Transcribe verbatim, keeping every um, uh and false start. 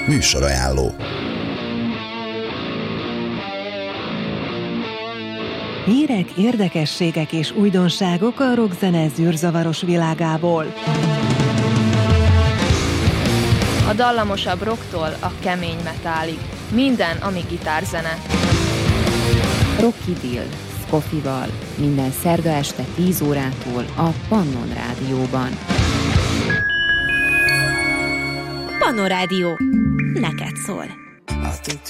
Műsorajánló. Hírek, érdekességek és újdonságok a rockzene zűrzavaros világából. A dallamosabb rocktól a kemény metálig. Minden, ami gitárzene. Rocky Dill, Scofival. Minden szerda este tíz órától a Pannon Rádióban. Pannon Rádió. Neked szól.